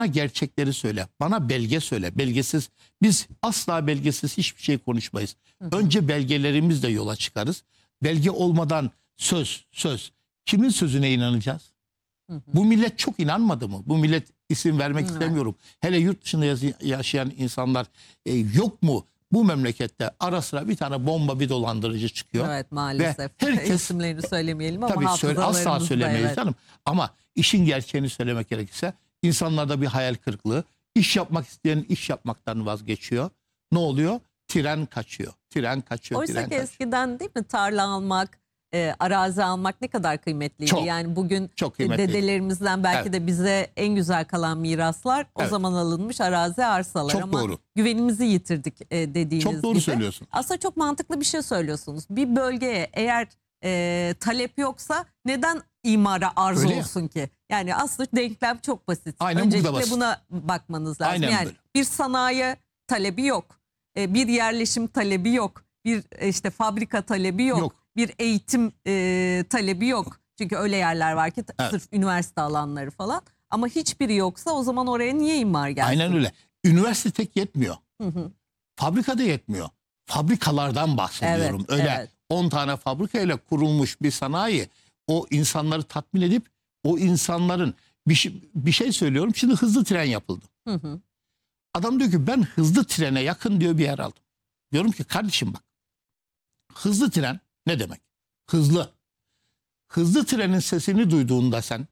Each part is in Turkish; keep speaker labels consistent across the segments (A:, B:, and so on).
A: gerçekleri söyle. Bana belge söyle. Belgesiz. Biz asla belgesiz hiçbir şey konuşmayız. Önce belgelerimizle yola çıkarız. Belge olmadan söz. Kimin sözüne inanacağız? Bu millet çok inanmadı mı? Bu millet, isim vermek istemiyorum. Hele yurt dışında yaşayan insanlar yok mu? Bu memlekette ara sıra bir tane bomba, bir dolandırıcı çıkıyor.
B: Evet, maalesef.
A: Ve herkes,
B: isimlerini söylemeyelim ama
A: tabii asla söylemeyiz
B: evet.
A: canım. Ama işin gerçeğini söylemek gerekirse insanlarda bir hayal kırıklığı. İş yapmak isteyen iş yapmaktan vazgeçiyor. Ne oluyor? Tren kaçıyor. Tren kaçıyor.
B: Oysa
A: tren
B: ki
A: kaçıyor.
B: eskiden değil mi, tarla almak, arazi almak ne kadar kıymetliydi.
A: Çok,
B: yani bugün
A: çok kıymetliydi.
B: dedelerimizden belki de bize en güzel kalan miraslar o zaman alınmış arazi, arsalar.
A: Çok
B: ama
A: doğru.
B: güvenimizi yitirdik dediğiniz
A: Çok doğru
B: gibi.
A: söylüyorsun.
B: Aslında çok mantıklı bir şey söylüyorsunuz. Bir bölgeye eğer talep yoksa neden imara arz
A: Öyle
B: olsun ki? Yani aslında denklem çok basit.
A: Aynen,
B: Öncelikle
A: bu da basit.
B: buna bakmanız lazım.
A: Aynen
B: yani
A: böyle.
B: bir sanayi talebi yok. Bir yerleşim talebi yok. Bir işte fabrika talebi yok.
A: Yok.
B: Bir eğitim talebi yok. Çünkü öyle yerler var ki
A: Evet.
B: sırf üniversite alanları falan. Ama hiçbiri yoksa o zaman oraya niye imar gelsin?
A: Aynen öyle. Üniversite tek yetmiyor. Fabrika da yetmiyor. Fabrikalardan bahsediyorum.
B: Evet,
A: Öyle
B: evet.
A: 10 tane fabrikayla kurulmuş bir sanayi o insanları tatmin edip o insanların bir şey söylüyorum. Şimdi hızlı tren yapıldı. Adam diyor ki ben hızlı trene yakın diyor bir yer aldım. Diyorum ki kardeşim bak, hızlı tren ne demek? Hızlı. Hızlı trenin sesini duyduğunda sen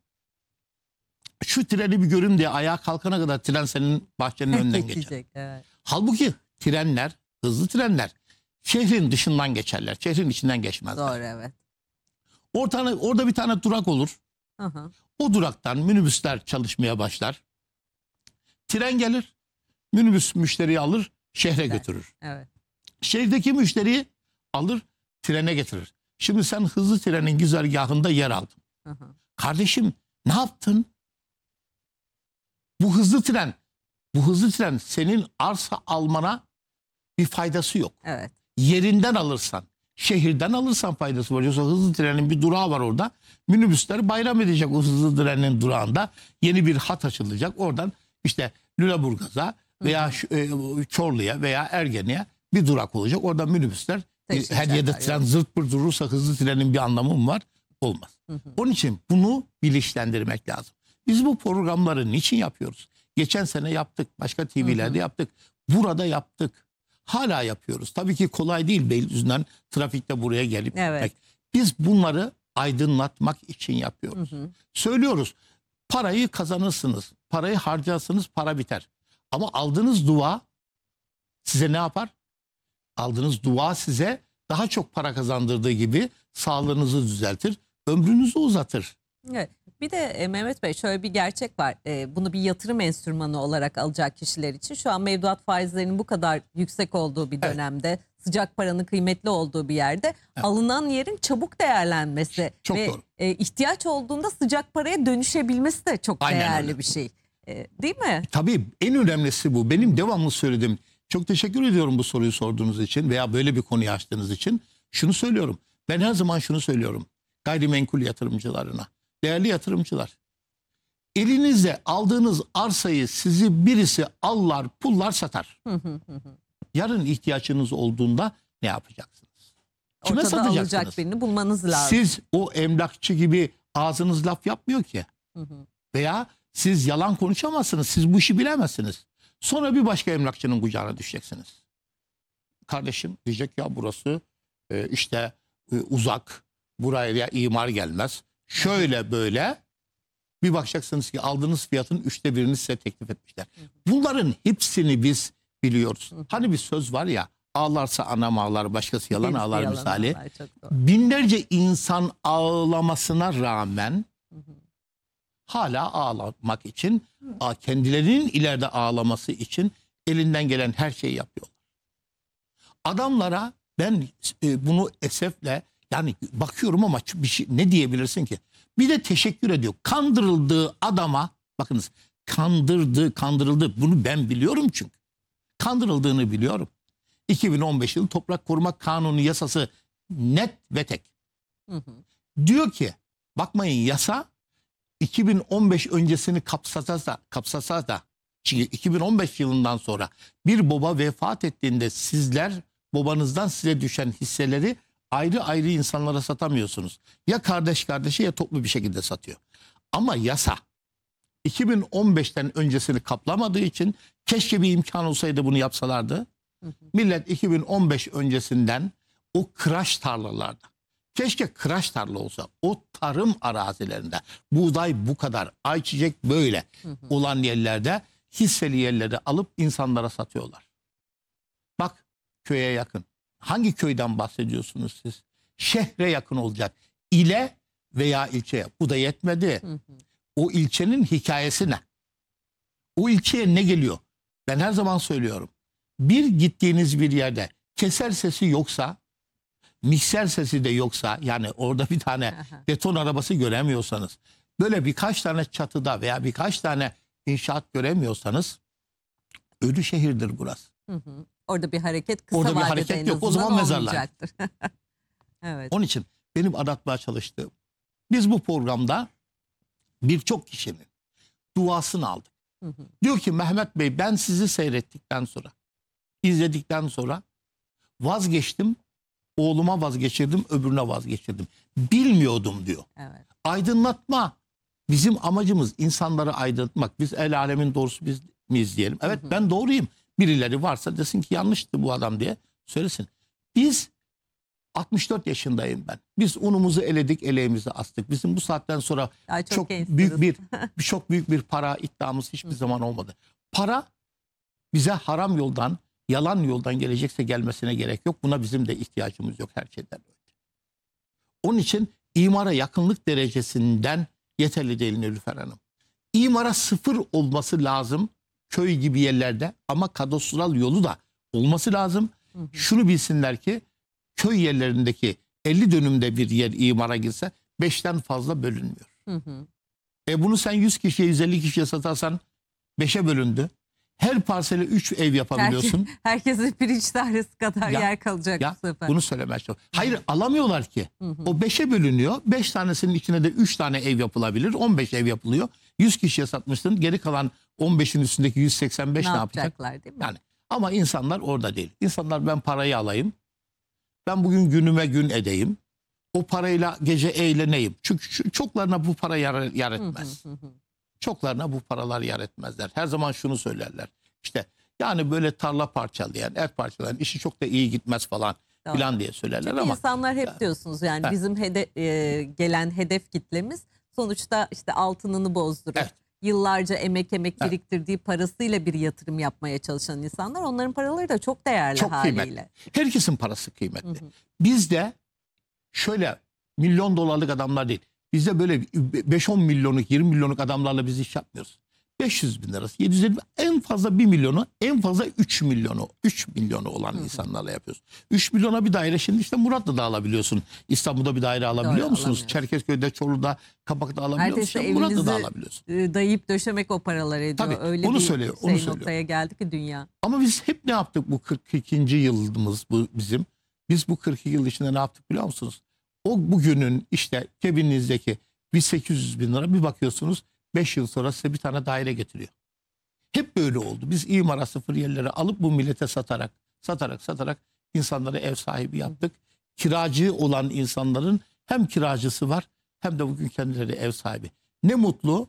A: şu treni bir görün diye ayağa kalkana kadar tren senin bahçenin önünden geçer.
B: Geçecek, evet.
A: Halbuki trenler, hızlı trenler şehrin dışından geçerler. Şehrin içinden geçmezler.
B: Doğru, evet.
A: Orada bir tane durak olur. O duraktan minibüsler çalışmaya başlar. Tren gelir, minibüs müşteriyi alır, şehre götürür.
B: Evet.
A: Şehirdeki müşteriyi alır, trene getirir. Şimdi sen hızlı trenin güzergahında yer aldın. Kardeşim ne yaptın? Bu hızlı tren senin arsa almana bir faydası yok.
B: Evet.
A: Yerinden alırsan, şehirden alırsan faydası var. Yoksa hızlı trenin bir durağı var orada. Minibüsler bayram edecek o hızlı trenin durağında. Yeni bir hat açılacak. Oradan işte Lüleburgaz'a veya Çorlu'ya veya Ergenek'e bir durak olacak. Orada minibüsler, her yerde tren zırt pırt durursa hızlı trenin bir anlamı mı var? Olmaz. Onun için bunu bilinçlendirmek lazım. Biz bu programları niçin yapıyoruz? Geçen sene yaptık. Başka TV'lerde yaptık. Burada yaptık. Hala yapıyoruz. Tabii ki kolay değil Beylikdüzü'nden trafikte buraya gelip gitmek. Biz bunları aydınlatmak için yapıyoruz. Söylüyoruz. Parayı kazanırsınız. Parayı harcarsınız, para biter. Ama aldığınız dua size ne yapar? Aldığınız dua size daha çok para kazandırdığı gibi sağlığınızı düzeltir, ömrünüzü uzatır.
B: Evet. Bir de Mehmet Bey, şöyle bir gerçek var. Bunu bir yatırım enstrümanı olarak alacak kişiler için şu an mevduat faizlerinin bu kadar yüksek olduğu bir dönemde, sıcak paranın kıymetli olduğu bir yerde alınan yerin çabuk değerlenmesi
A: Çok
B: ve
A: doğru.
B: ihtiyaç olduğunda sıcak paraya dönüşebilmesi de çok
A: Aynen
B: değerli
A: öyle.
B: bir şey. Değil mi?
A: Tabii en önemlisi bu. Benim devamlı söylediğim, çok teşekkür ediyorum bu soruyu sorduğunuz için veya böyle bir konuyu açtığınız için. Şunu söylüyorum. Ben her zaman şunu söylüyorum. Gayrimenkul yatırımcılarına. Değerli yatırımcılar. Elinizde aldığınız arsayı sizi birisi allar, pullar satar. Yarın ihtiyacınız olduğunda ne yapacaksınız? Kime
B: Ortada
A: satacaksınız?
B: alacak birini bulmanız lazım.
A: Siz o emlakçı gibi ağzınız laf yapmıyor ki. Veya siz yalan konuşamazsınız. Siz bu işi bilemezsiniz. Sonra bir başka emlakçının kucağına düşeceksiniz. Kardeşim diyecek ya burası uzak. Buraya imar gelmez. Şöyle böyle bir bakacaksınız ki aldığınız fiyatın 1/3'ünü size teklif etmişler. Bunların hepsini biz biliyoruz. Hani bir söz var ya, ağlarsa anam ağlar, başkası yalan
B: Birisi
A: ağlar
B: yalan
A: misali.
B: ağlar, çok doğru.
A: Binlerce insan ağlamasına rağmen hala ağlamak için, kendilerinin ileride ağlaması için elinden gelen her şeyi yapıyorlar. Adamlara ben bunu esefle yani bakıyorum ama bir şey, ne diyebilirsin ki? Bir de teşekkür ediyor. Kandırıldığı adama bakınız, kandırıldı. Bunu ben biliyorum çünkü. Kandırıldığını biliyorum. 2015 yılı Toprak Koruma Kanunu yasası net ve tek. Diyor ki bakmayın, yasa 2015 öncesini kapsasa da çünkü 2015 yılından sonra bir baba vefat ettiğinde sizler babanızdan size düşen hisseleri ayrı ayrı insanlara satamıyorsunuz. Ya kardeş kardeşe ya toplu bir şekilde satıyor. Ama yasa 2015'ten öncesini kaplamadığı için keşke bir imkan olsaydı bunu yapsalardı. Millet 2015 öncesinden o kıraç tarlalarda, keşke kıraç tarla olsa, o tarım arazilerinde buğday bu kadar, ayçiçek böyle olan yerlerde hisseli yerleri alıp insanlara satıyorlar. Bak köye yakın. Hangi köyden bahsediyorsunuz siz? Şehre yakın olacak. İle veya ilçeye. Bu da yetmedi. O ilçenin hikayesi ne? O ilçeye ne geliyor? Ben her zaman söylüyorum. Bir gittiğiniz bir yerde keser sesi yoksa, mikser sesi de yoksa, yani orada bir tane beton arabası göremiyorsanız, böyle birkaç tane çatıda veya birkaç tane inşaat göremiyorsanız ölü şehirdir burası.
B: Orada bir hareket kısa
A: Orada bir
B: vadede
A: hareket
B: en
A: yok. O
B: azından
A: zaman mezarlar.
B: olmayacaktır. Evet.
A: Onun için benim anlatmaya çalıştığım, biz bu programda birçok kişinin duasını aldık. Diyor ki Mehmet Bey, ben sizi seyrettikten sonra, izledikten sonra vazgeçtim. Oğluma vazgeçirdim, öbürüne vazgeçirdim. Bilmiyordum diyor.
B: Evet.
A: Aydınlatma. Bizim amacımız insanları aydınlatmak. Biz el alemin doğrusu biz miyiz diyelim. Evet, ben doğruyum. Birileri varsa desin ki yanlıştı bu adam diye söylesin. Biz 64 yaşındayım ben. Biz unumuzu eledik, eleğimizi astık. Bizim bu saatten sonra
B: Ay, çok
A: çok
B: gençsiniz.
A: büyük bir para iddiamız hiçbir zaman olmadı. Para bize haram yoldan, yalan yoldan gelecekse gelmesine gerek yok. Buna bizim de ihtiyacımız yok her şeyden önce. Onun için imara yakınlık derecesinden yeterli değil Nilüfer Hanım. İmara sıfır olması lazım köy gibi yerlerde, ama kadastral yolu da olması lazım. Şunu bilsinler ki köy yerlerindeki 50 dönümde bir yer imara girse 5'ten fazla bölünmüyor. Bunu sen 100 kişiye 150 kişiye satarsan 5'e bölündü. Her parsele 3 ev yapabiliyorsun.
B: Herkesin pirinç tanesi kadar
A: Ya,
B: yer kalacak
A: Ya
B: bu sefer.
A: bunu söylemeye çalışıyorum. Hayır, alamıyorlar ki. O 5'e bölünüyor. 5 tanesinin içine de 3 tane ev yapılabilir. 15 ev yapılıyor. 100 kişiye satmışsın. Geri kalan 15'in üstündeki 185 ne yapacak?
B: yapacaklar değil mi?
A: Yani ama insanlar orada değil. İnsanlar ben parayı alayım. Ben bugün günüme gün edeyim. O parayla gece eğleneyim. Çünkü çoklarına bu para yar etmez. Çoklarına bu paralar yar etmezler. Her zaman şunu söylerler. İşte yani böyle tarla parçalayan, et parçalayan işi çok da iyi gitmez falan
B: Doğru.
A: filan diye söylerler
B: Çünkü
A: ama
B: insanlar hep diyorsunuz yani bizim gelen hedef kitlemiz sonuçta işte altınını bozdurur.
A: Evet.
B: Yıllarca emek biriktirdiği parasıyla bir yatırım yapmaya çalışan insanlar, onların paraları da çok değerli
A: çok
B: haliyle.
A: kıymetli. Herkesin parası kıymetli. Bizde şöyle milyon dolarlık adamlar değil. Bizde böyle 5-10 milyonluk 20 milyonluk adamlarla biz iş yapmıyoruz. 500 bin lirası, 750 bin, en fazla 1 milyonu, en fazla 3 milyonu olan insanlarla yapıyoruz. 3 milyona bir daire şimdi işte Muratlı'da alabiliyorsun. İstanbul'da bir daire alabiliyor
B: Doğru,
A: musunuz?
B: alamıyoruz.
A: Çerkezköy'de, Çorlu'da, Kabak'ta alabiliyor
B: Neredeyse
A: musunuz? Muratlı'da
B: evinizi
A: alabiliyorsun.
B: dayayıp döşemek o paralar ediyor.
A: Tabii,
B: Öyle
A: onu
B: bir
A: söylüyor, onu söylüyor.
B: noktaya geldi ki dünya.
A: Ama biz hep ne yaptık bu 42. yılımız bu bizim. Biz bu 42 yıl içinde ne yaptık biliyor musunuz? O bugünün işte cebinizdeki 800 bin lira bir bakıyorsunuz 5 yıl sonra size bir tane daire getiriyor. Hep böyle oldu. Biz imara sıfır yerleri alıp bu millete satarak insanları ev sahibi yaptık. Kiracı olan insanların hem kiracısı var hem de bugün kendileri ev sahibi. Ne mutlu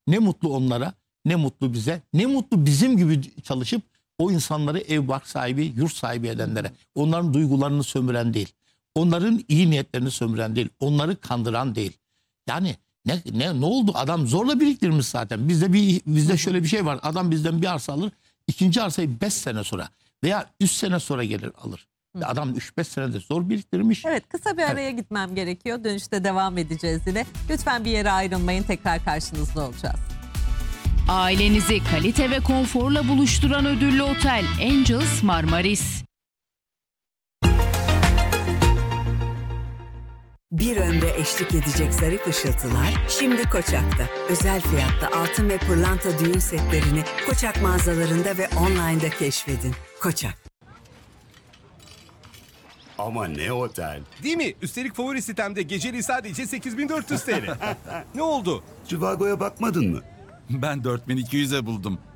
A: onlara, ne mutlu bize, ne mutlu bizim gibi çalışıp o insanları ev bark sahibi, yurt sahibi edenlere. Onların duygularını sömüren değil. Onların iyi niyetlerini sömüren değil. Onları kandıran değil. Yani ne oldu? Adam zorla biriktirmiş zaten. Bizde şöyle bir şey var. Adam bizden bir arsa alır. İkinci arsayı 5 sene sonra veya 3 sene sonra gelir alır. Adam 3-5 senede zor biriktirmiş.
B: Evet, kısa bir araya gitmem gerekiyor. Dönüşte devam edeceğiz yine. Lütfen bir yere ayrılmayın. Tekrar karşınızda olacağız.
C: Ailenizi kalite ve konforla buluşturan ödüllü otel Angels Marmaris.
D: Bir ömre eşlik edecek zarif ışıltılar şimdi Koçak'ta. Özel fiyatta altın ve pırlanta düğün setlerini Koçak mağazalarında ve online'da keşfedin. Koçak.
E: Ama ne otel.
F: Değil mi? Üstelik favori sitemde geceliği sadece 8400 TL. Ne oldu?
E: Trivago'ya bakmadın mı?
G: Ben 4200'e buldum.